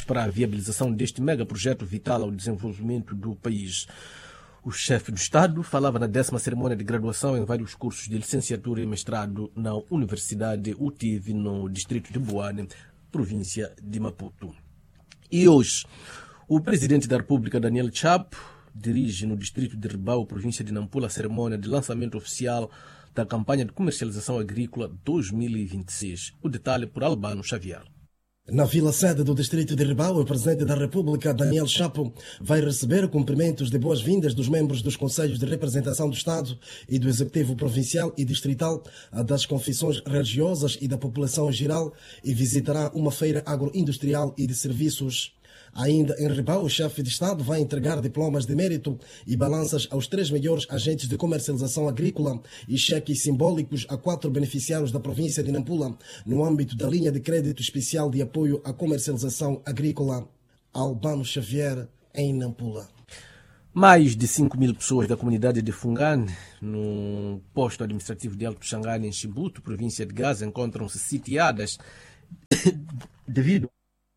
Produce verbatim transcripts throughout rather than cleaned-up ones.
para a viabilização deste megaprojeto vital ao desenvolvimento do país. O chefe do Estado falava na décima cerimônia de graduação em vários cursos de licenciatura e mestrado na Universidade U T I V no distrito de Boane, província de Maputo. E hoje, o presidente da República, Daniel Chapo, dirige no distrito de Ribau, província de Nampula, a cerimônia de lançamento oficial da campanha de comercialização agrícola dois mil e vinte e seis. O detalhe por Albano Xavier. Na vila-sede do distrito de Ribau, o presidente da República, Daniel Chapo, vai receber cumprimentos de boas-vindas dos membros dos Conselhos de Representação do Estado e do Executivo Provincial e Distrital, das confissões religiosas e da população geral, e visitará uma feira agroindustrial e de serviços. Ainda em Ribau, o chefe de Estado vai entregar diplomas de mérito e balanças aos três melhores agentes de comercialização agrícola e cheques simbólicos a quatro beneficiários da província de Nampula, no âmbito da linha de crédito especial de apoio à comercialização agrícola. Albano Xavier, em Nampula. Mais de cinco mil pessoas da comunidade de Fungane, no posto administrativo de Alto Xangane, em Chibuto, província de Gaza, encontram-se sitiadas devido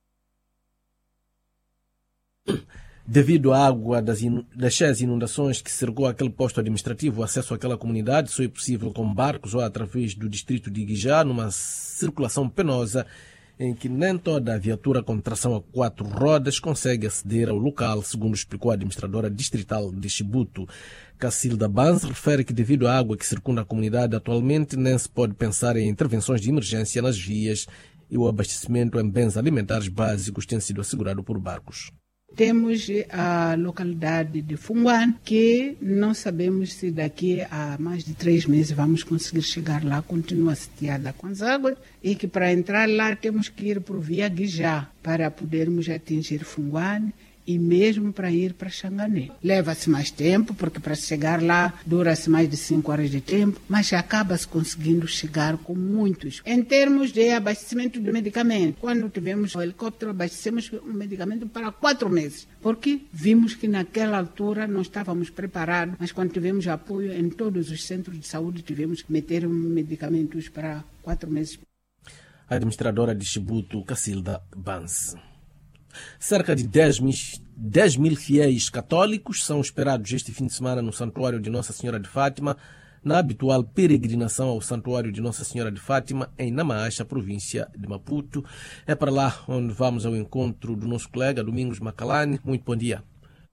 Devido à água das, inu... das cheias inundações que cercou aquele posto administrativo, o acesso àquela comunidade só é possível com barcos ou através do distrito de Guijá, numa circulação penosa em que nem toda a viatura com tração a quatro rodas consegue aceder ao local, segundo explicou a administradora distrital de Chibuto. Cacilda Banz refere que devido à água que circunda a comunidade atualmente, nem se pode pensar em intervenções de emergência nas vias e o abastecimento em bens alimentares básicos tem sido assegurado por barcos. Temos a localidade de Fungane, que não sabemos se daqui a mais de três meses vamos conseguir chegar lá, continua sitiada com as águas, e que para entrar lá temos que ir por via Guijá para podermos atingir Fungane e mesmo para ir para Xangané. Leva-se mais tempo, porque para chegar lá dura-se mais de cinco horas de tempo, mas acaba-se conseguindo chegar com muitos. Em termos de abastecimento de medicamento, quando tivemos o helicóptero, abastecemos o medicamento para quatro meses, porque vimos que naquela altura não estávamos preparados, mas quando tivemos apoio em todos os centros de saúde, tivemos que meter medicamentos para quatro meses. A administradora de Chibuto, Cacilda Banz. Cerca de dez mil fiéis católicos são esperados este fim de semana no Santuário de Nossa Senhora de Fátima, na habitual peregrinação ao Santuário de Nossa Senhora de Fátima, em Namacha, província de Maputo. É para lá onde vamos ao encontro do nosso colega Domingos Macalani. Muito bom dia.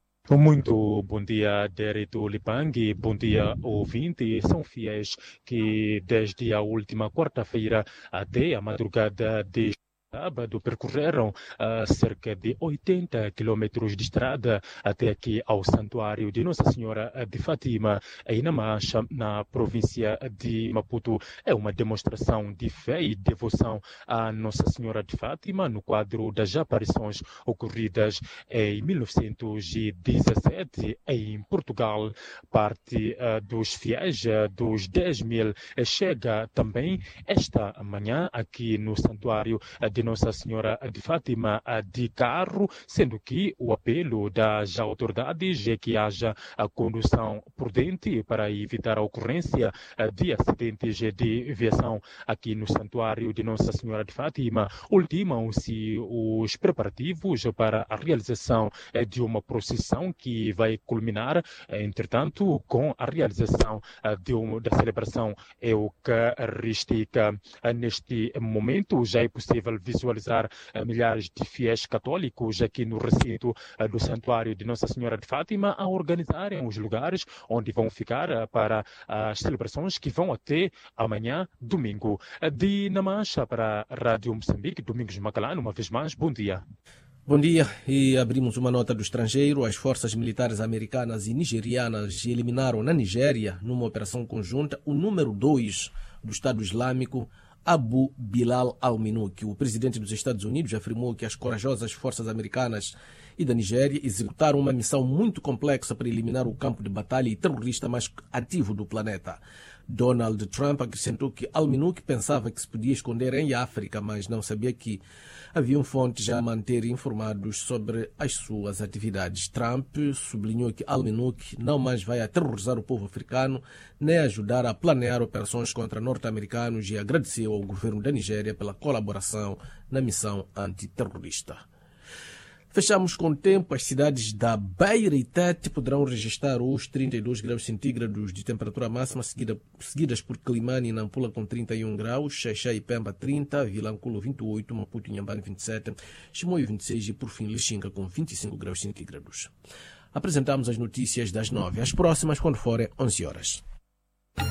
Muito bom dia, Derito Lipangue. Bom dia, ouvinte. São fiéis que desde a última quarta-feira até a madrugada de sábado percorreram uh, cerca de oitenta quilômetros de estrada até aqui ao Santuário de Nossa Senhora de Fátima, em Namacha, na província de Maputo. É uma demonstração de fé e devoção à Nossa Senhora de Fátima no quadro das aparições ocorridas em mil novecentos e dezassete em Portugal. Parte uh, dos fiéis, uh, dos dez mil, uh, chega também esta manhã aqui no Santuário uh, de Nossa Senhora de Fátima de carro, sendo que o apelo das autoridades é que haja a condução prudente para evitar a ocorrência de acidentes de viação aqui no Santuário de Nossa Senhora de Fátima. Ultimam-se os preparativos para a realização de uma procissão que vai culminar, entretanto, com a realização de uma, da celebração eucarística. Neste momento já é possível visualizar uh, milhares de fiéis católicos aqui no recinto uh, do Santuário de Nossa Senhora de Fátima a organizarem os lugares onde vão ficar uh, para as celebrações que vão até amanhã, domingo. Uh, de Namacha para a Rádio Moçambique, Domingos Macalano, uma vez mais, bom dia. Bom dia, e abrimos uma nota do estrangeiro. As forças militares americanas e nigerianas eliminaram na Nigéria, numa operação conjunta, o número dois do Estado Islâmico, Abu Bilal al-Minuki. O presidente dos Estados Unidos afirmou que as corajosas forças americanas e da Nigéria executaram uma missão muito complexa para eliminar o campo de batalha e terrorista mais ativo do planeta. Donald Trump acrescentou que al-Minuki pensava que se podia esconder em África, mas não sabia que haviam fontes a manter informados sobre as suas atividades. Trump sublinhou que al-Minuki não mais vai aterrorizar o povo africano, nem ajudar a planear operações contra norte-americanos, e agradeceu ao governo da Nigéria pela colaboração na missão antiterrorista. Fechamos com o tempo. As cidades da Beira e Tete poderão registrar os trinta e dois graus centígrados de temperatura máxima, seguida, seguidas por Climane e Nampula com trinta e um graus, Xaixá e Pemba trinta, Vilanculo vinte e oito, Maputo e Inhambane vinte e sete, Chimoio vinte e seis e por fim Lixinga com vinte e cinco graus centígrados. Apresentamos as notícias das nove. As próximas quando forem onze horas.